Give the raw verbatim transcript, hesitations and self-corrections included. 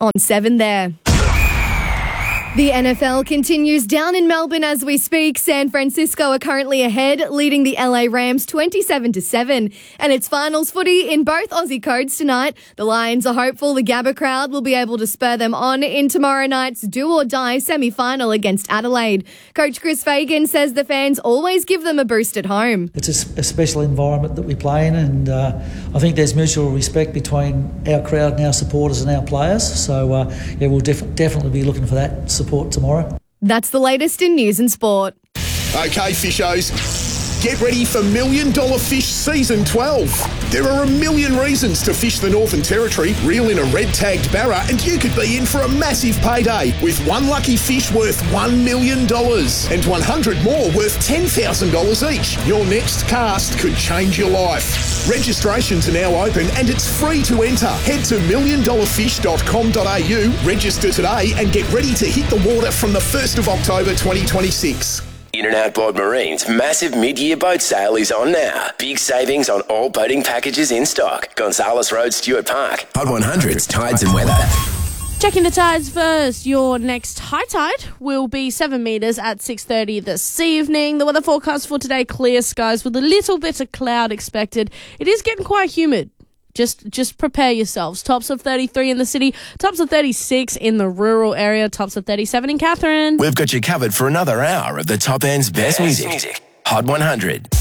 on seven there. The N F L continues down in Melbourne as we speak. San Francisco are currently ahead, leading the L A Rams twenty-seven to seven. And it's finals footy in both Aussie codes tonight. The Lions are hopeful the Gabba crowd will be able to spur them on in tomorrow night's do-or-die semi-final against Adelaide. Coach Chris Fagan says the fans always give them a boost at home. It's a, a special environment that we play in, and uh, I think there's mutual respect between our crowd and our supporters and our players. So, uh, yeah, we'll def- definitely be looking for that support tomorrow. That's the latest in news and sport. Okay, fishos, get ready for Million Dollar Fish Season twelve. There are a million reasons to fish the Northern Territory, reel in a red-tagged barra, and you could be in for a massive payday with one lucky fish worth one million dollars and one hundred more worth ten thousand dollars each. Your next cast could change your life. Registrations are now open and it's free to enter. Head to million dollar fish dot com dot a u, register today and get ready to hit the water from the first of October twenty twenty-six. In and Outboard Marine's massive mid-year boat sale is on now. Big savings on all boating packages in stock. Gonzales Road, Stuart Park. Hot one hundred's Tides and Weather. Checking the tides first. Your next high tide will be seven metres at six thirty this evening. The weather forecast for today, clear skies with a little bit of cloud expected. It is getting quite humid. Just just prepare yourselves. Tops of thirty-three in the city, tops of thirty-six in the rural area, tops of thirty-seven in Katherine. We've got you covered for another hour of the top end's best, best music. music. Hot one hundred.